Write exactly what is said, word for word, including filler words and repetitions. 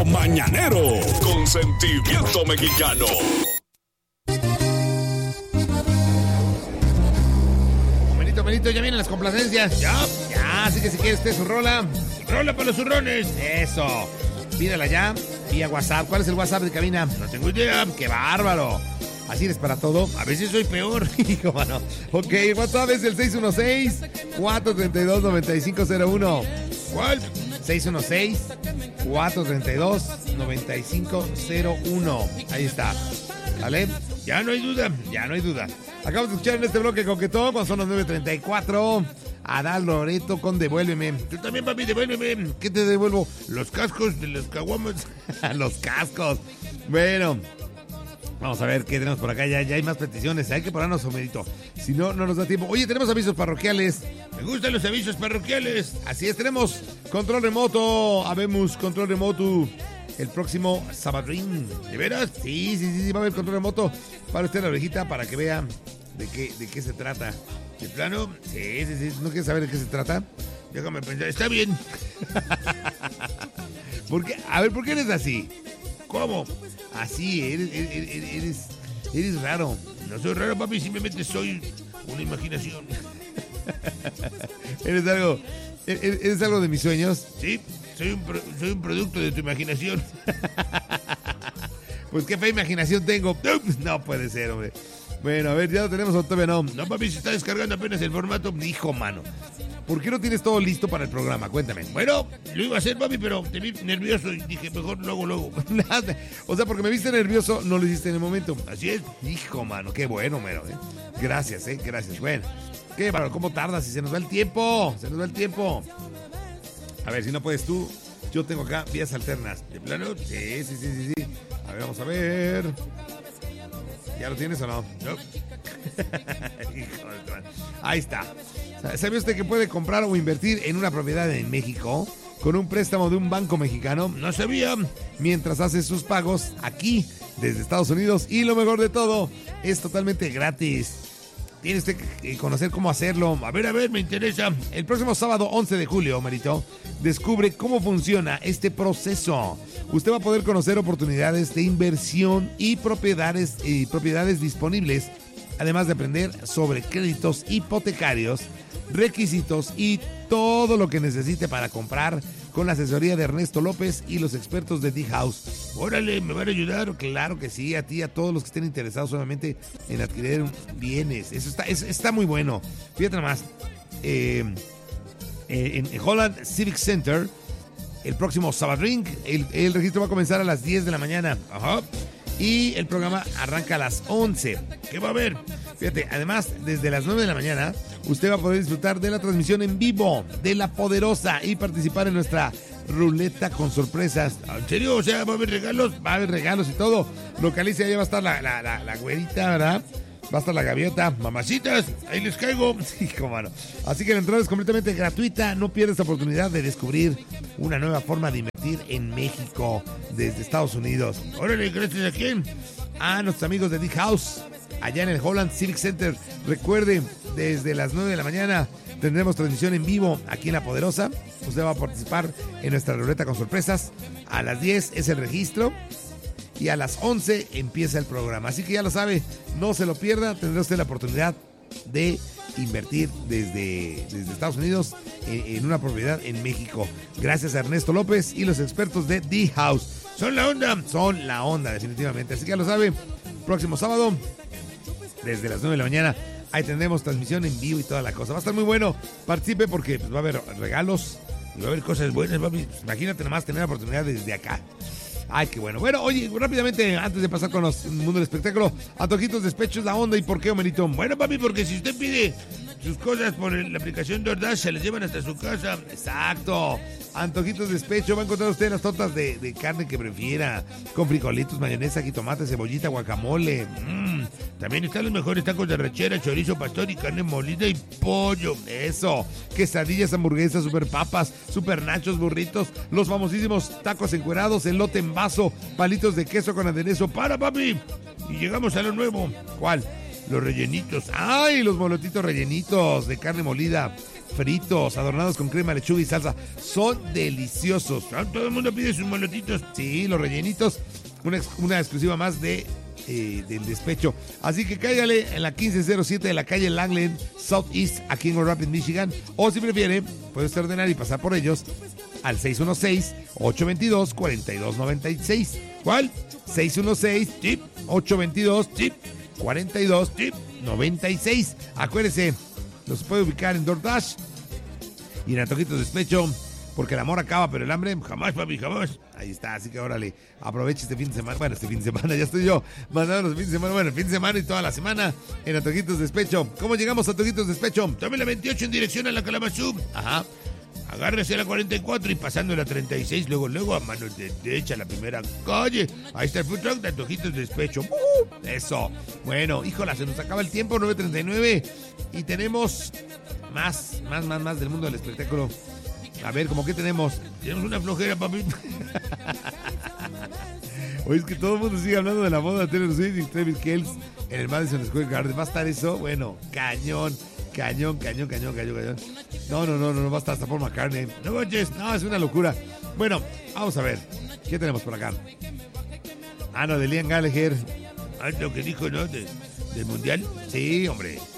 Lo Mañanero, con sentimiento mexicano. Benito, Benito, ya vienen las complacencias. Ya, ya, así que si quieres usted su rola, rola para los zurrones. Eso, pídala ya vía WhatsApp. ¿Cuál es el WhatsApp de cabina? No tengo idea. ¡Qué bárbaro! Así eres para todo. A veces soy peor. Hijo, mano. Ok, WhatsApp es el seis uno seis, cuatro tres dos, nueve cinco cero uno. ¿Cuál? seis uno seis, cuatro tres dos, nueve cinco cero uno. Ahí está. ¿Vale? Ya no hay duda, ya no hay duda. Acabamos de escuchar en este bloque coquetón, cuando son las nueve treinta y cuatro. Adal Loreto con Devuélveme. Tú también, papi, devuélveme. ¿Qué te devuelvo? Los cascos de los caguamas. Los cascos. Bueno, vamos a ver qué tenemos por acá. Ya, ya hay más peticiones. Hay que pararnos, Homerito. Si no, no nos da tiempo. Oye, tenemos avisos parroquiales. Me gustan los avisos parroquiales. Así es, tenemos control remoto. Habemos control remoto el próximo sabadrín. ¿De veras? Sí, sí, sí, sí, va a haber control remoto. Para usted la orejita para que vea de qué, de qué se trata. ¿De plano? Sí, sí, sí. ¿No quieres saber de qué se trata? Déjame pensar. Está bien. ¿Por qué? A ver, ¿por qué eres así? ¿Cómo? Así, eres, eres, eres, eres raro. No soy raro, papi, simplemente soy una imaginación. ¿Eres algo, eres, eres algo de mis sueños? Sí, soy un, pro, soy un producto de tu imaginación. Pues qué fe imaginación tengo. No puede ser, hombre. Bueno, a ver, ¿ya lo tenemos o todavía no? No, papi, se está descargando apenas el formato. Hijo, mano. ¿Por qué no tienes todo listo para el programa? Cuéntame. Bueno, lo iba a hacer, papi, pero te vi nervioso y dije, mejor luego, luego. O sea, porque me viste nervioso, no lo hiciste en el momento. Así es. Hijo, mano, qué bueno, mero, ¿eh? Gracias, ¿eh? Gracias. Bueno, qué bárbaro, ¿cómo tardas? Si se nos va el tiempo. Se nos va el tiempo. A ver, si no puedes tú, yo tengo acá vías alternas. ¿De plano? Sí, sí, sí, sí, sí. A ver, vamos a ver. ¿Ya lo tienes o no? No. Ahí está. ¿Sabe usted que puede comprar o invertir en una propiedad en México con un préstamo de un banco mexicano? No sabía. Mientras hace sus pagos aquí desde Estados Unidos, y lo mejor de todo, es totalmente gratis. Tiene usted que conocer cómo hacerlo. A ver, a ver, me interesa. El próximo sábado once de julio, Marito, descubre cómo funciona este proceso. Usted va a poder conocer oportunidades de inversión y propiedades, y propiedades disponibles, además de aprender sobre créditos hipotecarios, requisitos y todo lo que necesite para comprar, con la asesoría de Ernesto López y los expertos de D-House. Órale, ¿me van a ayudar? Claro que sí, a ti y a todos los que estén interesados solamente en adquirir bienes. Eso está, eso está muy bueno. Fíjate nomás, eh, en, en Holland Civic Center, el próximo Sabadrín, el, el registro va a comenzar a las diez de la mañana. Ajá. Y el programa arranca a las once. ¿Qué va a haber? Fíjate, además, desde las nueve de la mañana, usted va a poder disfrutar de la transmisión en vivo de La Poderosa y participar en nuestra ruleta con sorpresas. ¿En serio? O sea, ¿va a haber regalos? Va a haber regalos y todo. Localiza, ya va a estar la, la, la, la güerita, ¿verdad? Va a estar la gaviota. Mamacitas, ahí les caigo. Hijo, mano. Así que la entrada es completamente gratuita. No pierdas la oportunidad de descubrir una nueva forma de invertir en México desde Estados Unidos. Órale, gracias a quién. A nuestros amigos de D-House, allá en el Holland Civic Center. Recuerde, desde las nueve de la mañana tendremos transmisión en vivo aquí en La Poderosa. Usted va a participar en nuestra ruleta con sorpresas. A las diez es el registro. Y a las once empieza el programa. Así que ya lo sabe, no se lo pierda. Tendrá usted la oportunidad de invertir desde, desde Estados Unidos en, en una propiedad en México. Gracias a Ernesto López y los expertos de D-House. Son la onda, son la onda definitivamente. Así que ya lo sabe, próximo sábado, desde las nueve de la mañana, ahí tendremos transmisión en vivo y toda la cosa. Va a estar muy bueno. Participe porque pues, va a haber regalos y va a haber cosas buenas. Papi. Imagínate nomás tener la oportunidad desde acá. Ay, qué bueno. Bueno, oye, rápidamente, antes de pasar con los mundo del espectáculo, antojitos, despechos, la onda. ¿Y por qué, Homerito? Bueno, papi, porque si usted pide sus cosas por la aplicación DoorDash, se les llevan hasta su casa. Exacto. Antojitos, despecho. Va a encontrar usted las tortas de, de carne que prefiera, con frijolitos, mayonesa, jitomate, cebollita, guacamole. Mm. También están los mejores tacos de rachera, chorizo, pastor y carne molida y pollo. Eso. Quesadillas, hamburguesas, super papas, super nachos, burritos, los famosísimos tacos encuerados, elote en vaso, palitos de queso con aderezo. ¡Para, papi! Y llegamos a lo nuevo. ¿Cuál? Los rellenitos. ¡Ay! Los molotitos rellenitos de carne molida, fritos, adornados con crema, lechuga y salsa. Son deliciosos. Todo el mundo pide sus molotitos. Sí, los rellenitos. Una, ex- una exclusiva más de eh, del despecho. Así que cáigale en la quince cero siete de la calle Langland Southeast, aquí en Grand Rapids, Michigan. O si prefiere, puedes ordenar y pasar por ellos al seis uno seis, ocho dos dos, cuatro dos nueve seis. ¿Cuál? seis uno seis, chip, ocho dos dos, chip, cuatro dos, chip, noventa y seis. Acuérdese, los puede ubicar en DoorDash y en Antojitos Despecho, porque el amor acaba, pero el hambre jamás, papi, jamás. Ahí está, así que órale, aproveche este fin de semana. Bueno, este fin de semana, ya estoy yo mandando los fines de semana. Bueno, el fin de semana y toda la semana en Antojitos Despecho. ¿Cómo llegamos a Antojitos Despecho? Tome la veintiocho en dirección a la Kalamazoo. Ajá. Agárrese a la cuarenta y cuatro y pasando la treinta y seis, luego, luego a mano de derecha, la primera calle. Ahí está el food truck de Antojitos Despecho. ¡Uh! Eso. Bueno, híjola, se nos acaba el tiempo, nueve treinta y nueve. Y tenemos más, más, más, más del mundo del espectáculo. A ver, ¿cómo que tenemos? Tenemos una flojera, papi. Oye, es que todo el mundo sigue hablando de la boda de Taylor Swift y Travis Kelce en el Madison Square Garden. ¿Va a estar eso? Bueno, cañón. Cañón, cañón, cañón, cañón, cañón. No, no, no, no, no va a estar hasta Paul McCartney. No manches, no, es una locura. Bueno, vamos a ver. ¿Qué tenemos por acá? Ah, no, de Liam Gallagher. Ah, lo que dijo, ¿no? De, del Mundial. Sí, hombre.